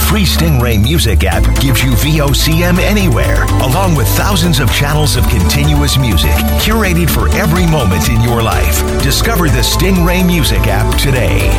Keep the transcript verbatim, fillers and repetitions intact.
free Stingray Music app gives you V O C M anywhere, along with thousands of channels of continuous music curated for every moment in your life. Discover the Stingray Music app today.